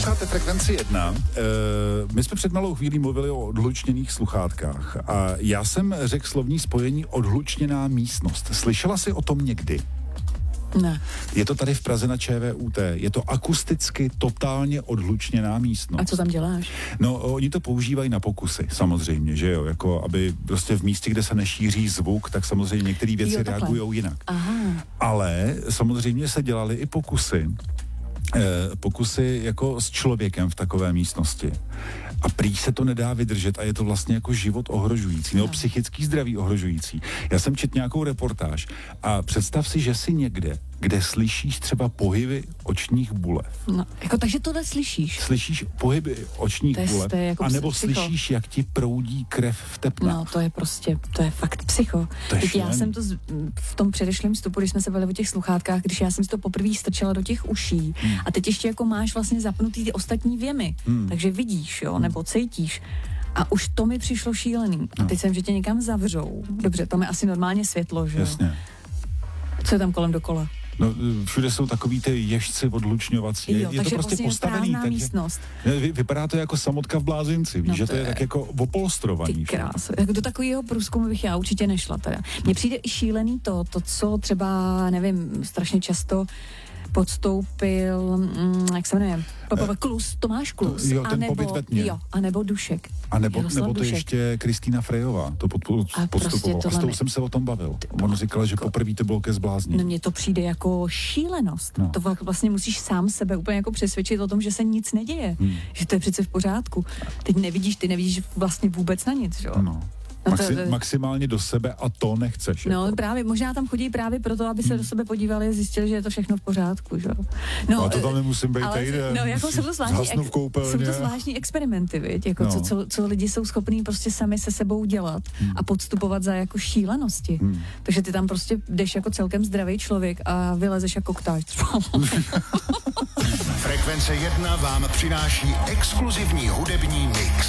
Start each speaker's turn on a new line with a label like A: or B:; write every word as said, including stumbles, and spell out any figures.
A: Posloucháte Frekvenci jedna. E, my jsme před malou chvílí mluvili o odhlučněných sluchátkách a já jsem řekl slovní spojení odhlučněná místnost. Slyšela jsi o tom někdy?
B: Ne.
A: Je to tady v Praze na ČVUT. Je to akusticky totálně odhlučněná místnost.
B: A co tam děláš?
A: No, oni to používají na pokusy, samozřejmě, že jo, jako aby prostě v místě, kde se nešíří zvuk, tak samozřejmě některé věci
B: jo,
A: reagují jinak.
B: Aha.
A: Ale samozřejmě se dělaly i pokusy, eh, pokusy jako s člověkem v takové místnosti. A prý se to nedá vydržet a je to vlastně jako život ohrožující, nebo
B: no.
A: psychický zdraví ohrožující. Já jsem četl nějakou reportáž a představ si, že jsi někde, kde slyšíš třeba pohyby očních bulev.
B: No, jako takže tohle slyšíš.
A: Slyšíš pohyby očních
B: To je-
A: bulev,
B: to je jako
A: anebo
B: psycho.
A: slyšíš, jak ti proudí krev v tepnách.
B: No, to je prostě, to je fakt psycho.
A: To je
B: Teď já
A: šílený.
B: jsem to z, v tom předešlém vstupu, když jsme se bavili o těch sluchátkách, když já jsem si to poprvé strčela do těch uší
A: Hmm.
B: a teď ještě jako máš vlastně zapnutý ty ostatní věmy,
A: Hmm.
B: takže vidíš, jo, nebo cítíš. A už to mi přišlo šílený. A
A: No.
B: teď jsem, že tě někam zavřou. Dobře, tam je asi normálně světlo, že jo?
A: Jasně.
B: Co je tam kolem dokola?
A: No, všude jsou takový ty ježci odlučňovací. Je,
B: Jo,
A: je to
B: takže
A: prostě
B: vlastně
A: postavený.
B: prázdná
A: Takže,
B: místnost.
A: Vy, vypadá to jako samotka v blázinci, víš,
B: No
A: že
B: to
A: to je
B: je-
A: tak jako opolstrovaný.
B: Ty
A: všude.
B: krás. Jako do takového průzkumu bych já určitě nešla teda. Mně přijde i šílený to, to, co třeba, nevím, strašně často podstoupil, mm, jak se jmenuje, Popova Klus, Tomáš Klus.
A: jo, ten
B: anebo,
A: pobyt ve tmě.
B: Jo, anebo Dušek.
A: A nebo,
B: Jaroslav
A: nebo to
B: Dušek.
A: ještě Kristýna Frejová, to pod, pod,
B: A prostě
A: podstupovala. A s
B: tohle
A: tou
B: mi-
A: jsem se o tom bavil. On říkal, že poprvé to bylo ke zbláznění.
B: No mně to přijde jako šílenost.
A: No.
B: To fakt vlastně musíš sám sebe úplně jako přesvědčit o tom, že se nic neděje.
A: Hmm.
B: Že to je přece v pořádku. Teď nevidíš, ty nevidíš vlastně vůbec na nic, že jo?
A: No.
B: No to-
A: Maxi,
B: to-
A: maximálně do sebe a to nechceš.
B: No
A: jako.
B: právě, možná tam chodí právě proto, aby se
A: Hmm.
B: do sebe podívali a zjistili, že je to všechno v pořádku, že jo. No,
A: A to tam nemusím být
B: ale,
A: týden.
B: no, jako jsou to zvláštní,
A: Zhasnu v koupelně.
B: jsou to zvláštní experimenty, viď? Jako
A: No.
B: co, co, co lidi jsou schopní prostě sami se sebou dělat
A: Hmm.
B: a podstupovat za jako šílenosti.
A: Hmm.
B: Takže ty tam prostě jdeš jako celkem zdravý člověk a vylezeš jako koktáč.
C: Frekvence jedna vám přináší exkluzivní hudební mix.